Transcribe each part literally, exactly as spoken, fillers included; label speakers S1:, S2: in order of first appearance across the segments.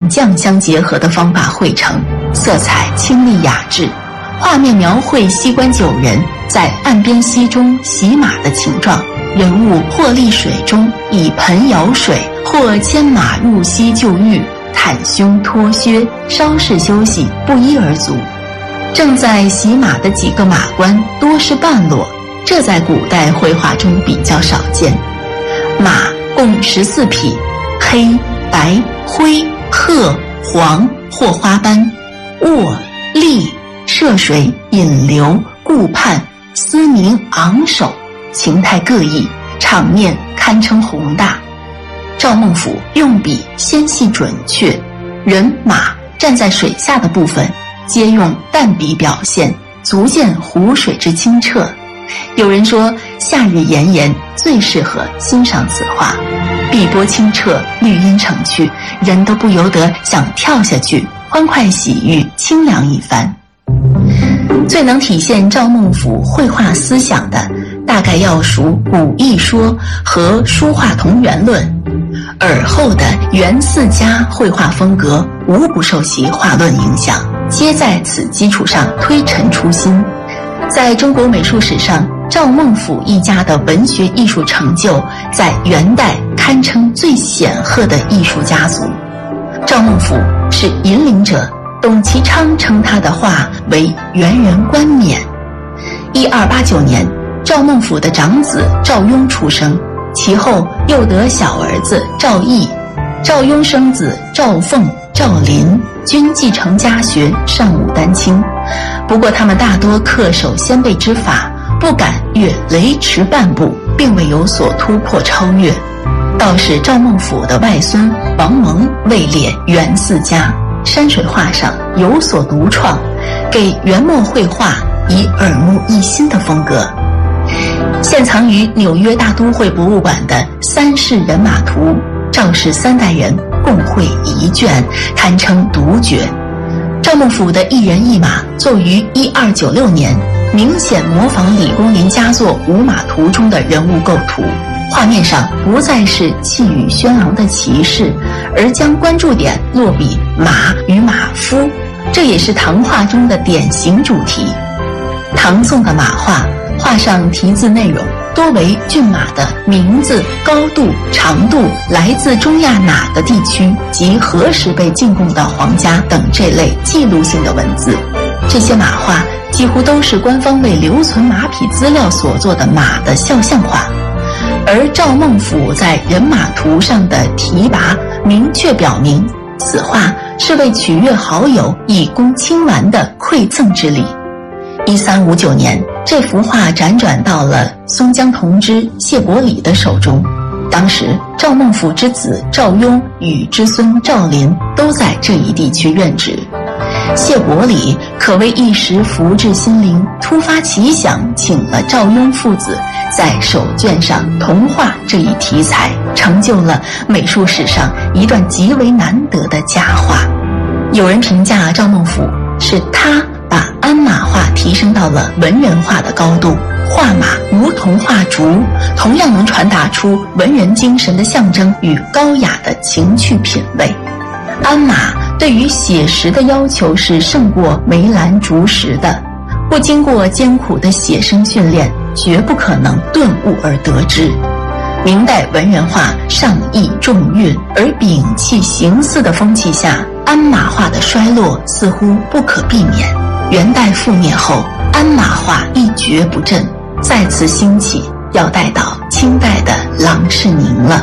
S1: 匠相结合的方法绘成，色彩清丽雅致，画面描绘西关九人在岸边溪中洗马的情状，人物或立水中以盆舀水，或牵马入溪就浴，袒胸脱靴，稍事休息，不一而足。正在洗马的几个马官多是半裸，这在古代绘画中比较少见。马共十四匹，黑、白、灰、褐、黄或花斑，卧、立、涉水、引流、顾盼、嘶鸣、昂首，形态各异，场面堪称宏大。赵孟頫用笔纤细准确，人马站在水下的部分皆用淡笔表现，足见湖水之清澈。有人说夏日炎炎最适合欣赏此画，碧波清澈，绿荫成趣，人都不由得想跳下去欢快喜悦，清凉一番。最能体现赵孟頫绘画思想的，大概要数古意说和书画同源论。尔后的元四家绘画风格无不受其画论影响，皆在此基础上推陈出新。在中国美术史上，赵孟頫一家的文学艺术成就在元代堪称最显赫的艺术家族。赵孟頫是引领者，董其昌称他的画为元人冠冕。一二八九年，赵孟頫的长子赵雍出生，其后又得小儿子赵翼，赵雍生子赵凤、赵林均继承家学，上武丹青。不过他们大多恪守先辈之法，不敢越雷池半步，并未有所突破超越。倒是赵孟頫的外孙王蒙位列元四家，山水画上有所独创，给元末绘画以耳目一新的风格。现藏于纽约大都会博物馆的《三世人马图》，赵氏三代人共绘一卷，堪称独绝。赵孟頫的一人一马作于一二九六年，明显模仿李公麟佳作《五马图》中的人物构图，画面上不再是气宇轩昂的骑士，而将关注点落笔马与马夫，这也是唐画中的典型主题。唐宋的马画，画上题字内容多为骏马的名字、高度、长度、来自中亚哪个地区及何时被进贡到皇家等这类记录性的文字。这些马画几乎都是官方为留存马匹资料所做的马的肖像画，而赵孟頫在人马图上的题跋明确表明，此画是为取悦好友以供亲玩的馈赠之礼。一三五九年，这幅画辗转到了松江同知谢伯礼的手中。当时赵孟頫之子赵雍与之孙赵林都在这一地区任职。谢伯礼可谓一时福至心灵，突发奇想，请了赵雍父子在手卷上同画这一题材，成就了美术史上一段极为难得的佳话。有人评价赵孟頫是他把鞍马画提升到了文人画的高度，画马如同画竹，同样能传达出文人精神的象征与高雅的情趣品味。鞍马对于写实的要求是胜过梅兰竹石的，不经过艰苦的写生训练，绝不可能顿悟而得之。明代文人画上意重韵而摒弃形似的风气下，鞍马画的衰落似乎不可避免。元代覆灭后，鞍马画一蹶不振，再次兴起要待到清代的郎世宁了。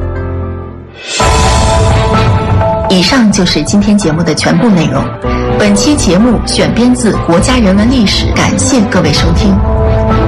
S1: 以上就是今天节目的全部内容。本期节目选编自国家人文历史，感谢各位收听。